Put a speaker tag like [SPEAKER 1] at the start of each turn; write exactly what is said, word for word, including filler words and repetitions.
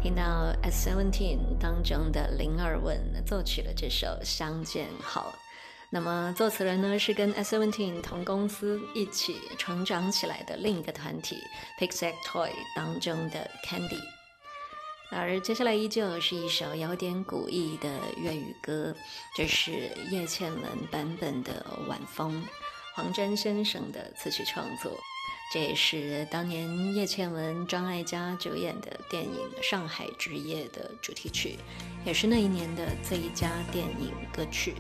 [SPEAKER 1] 听到 S Seventeen 当中的林二问作曲了这首《相见好》，那么作词人呢是跟 S Seventeen 同公司一起成长起来的另一个团体 Pixatoy 当中的 Candy。而接下来依旧是一首有点古意的粤语歌，这是叶倩文版本的《晚风》，黄沾先生的词曲创作。这也是当年叶倩文、张艾嘉主演的电影《上海之夜》的主题曲，也是那一年的最佳电影歌曲。